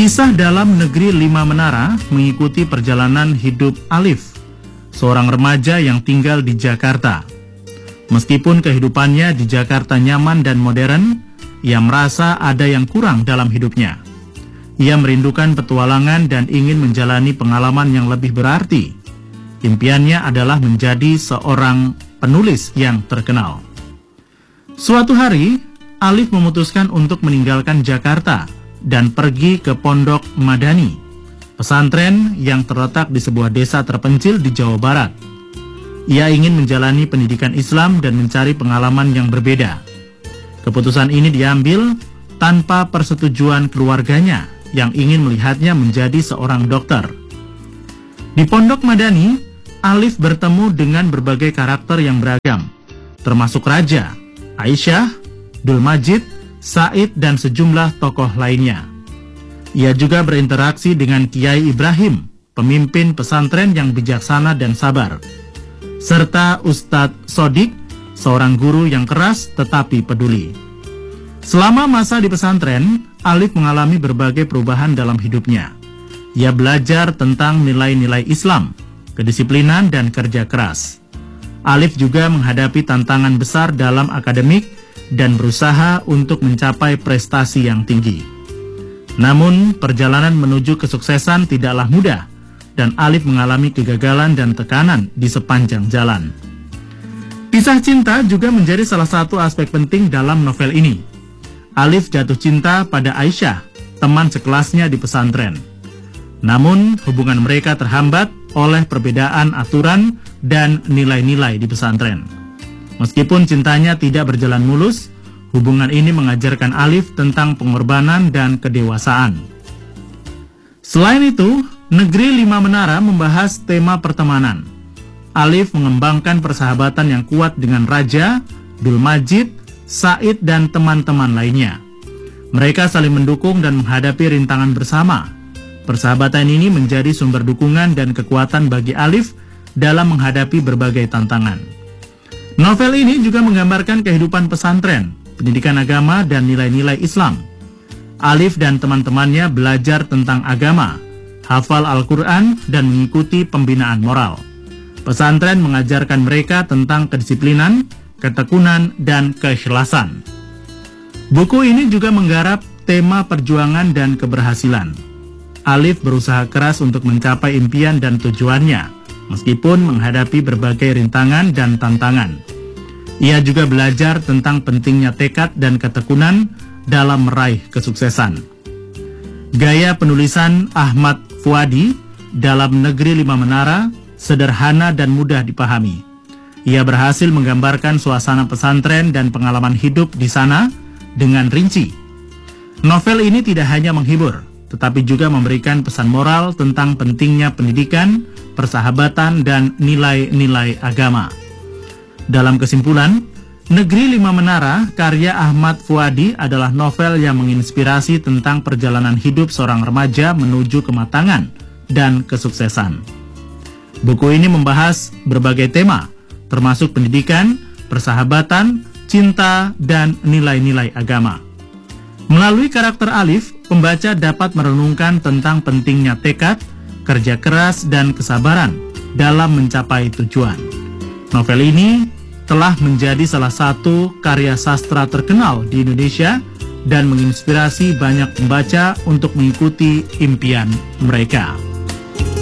Kisah dalam Negeri Lima Menara mengikuti perjalanan hidup Alif, seorang remaja yang tinggal di Jakarta. Meskipun kehidupannya di Jakarta nyaman dan modern, ia merasa ada yang kurang dalam hidupnya. Ia merindukan petualangan dan ingin menjalani pengalaman yang lebih berarti. Impiannya adalah menjadi seorang penulis yang terkenal. Suatu hari, Alif memutuskan untuk meninggalkan Jakarta dan pergi ke Pondok Madani, pesantren yang terletak di sebuah desa terpencil di Jawa Barat. Ia ingin menjalani pendidikan Islam dan mencari pengalaman yang berbeda. Keputusan ini diambil tanpa persetujuan keluarganya yang ingin melihatnya menjadi seorang dokter. Di Pondok Madani, Alif bertemu dengan berbagai karakter yang beragam, termasuk Raja, Aisyah, Dul Majid, Said, dan sejumlah tokoh lainnya. Ia juga berinteraksi dengan Kiai Ibrahim, pemimpin pesantren yang bijaksana dan sabar, serta Ustadz Sodik, seorang guru yang keras tetapi peduli. Selama masa di pesantren, Alif mengalami berbagai perubahan dalam hidupnya. Ia belajar tentang nilai-nilai Islam, kedisiplinan, dan kerja keras. Alif juga menghadapi tantangan besar dalam akademik dan berusaha untuk mencapai prestasi yang tinggi. Namun, perjalanan menuju kesuksesan tidaklah mudah, dan Alif mengalami kegagalan dan tekanan di sepanjang jalan. Kisah cinta juga menjadi salah satu aspek penting dalam novel ini. Alif jatuh cinta pada Aisyah, teman sekelasnya di pesantren. Namun, hubungan mereka terhambat oleh perbedaan aturan dan nilai-nilai di pesantren. Meskipun cintanya tidak berjalan mulus, hubungan ini mengajarkan Alif tentang pengorbanan dan kedewasaan. Selain itu, Negeri Lima Menara membahas tema pertemanan. Alif mengembangkan persahabatan yang kuat dengan Raja, Dul Majid, Said, dan teman-teman lainnya. Mereka saling mendukung dan menghadapi rintangan bersama. Persahabatan ini menjadi sumber dukungan dan kekuatan bagi Alif dalam menghadapi berbagai tantangan. Novel ini juga menggambarkan kehidupan pesantren, pendidikan agama, dan nilai-nilai Islam. Alif dan teman-temannya belajar tentang agama, hafal Al-Quran, dan mengikuti pembinaan moral. Pesantren mengajarkan mereka tentang kedisiplinan, ketekunan, dan keikhlasan. Buku ini juga menggarap tema perjuangan dan keberhasilan. Alif berusaha keras untuk mencapai impian dan tujuannya, meskipun menghadapi berbagai rintangan dan tantangan. Ia juga belajar tentang pentingnya tekad dan ketekunan dalam meraih kesuksesan. Gaya penulisan Ahmad Fuadi dalam Negeri Lima Menara sederhana dan mudah dipahami. Ia berhasil menggambarkan suasana pesantren dan pengalaman hidup di sana dengan rinci. Novel ini tidak hanya menghibur, tetapi juga memberikan pesan moral tentang pentingnya pendidikan, persahabatan, dan nilai-nilai agama. Dalam kesimpulan, Negeri Lima Menara karya Ahmad Fuadi adalah novel yang menginspirasi tentang perjalanan hidup seorang remaja menuju kematangan dan kesuksesan. Buku ini membahas berbagai tema, termasuk pendidikan, persahabatan, cinta, dan nilai-nilai agama. Melalui karakter Alif, pembaca dapat merenungkan tentang pentingnya tekad, kerja keras, dan kesabaran dalam mencapai tujuan. Novel ini telah menjadi salah satu karya sastra terkenal di Indonesia dan menginspirasi banyak pembaca untuk mengikuti impian mereka.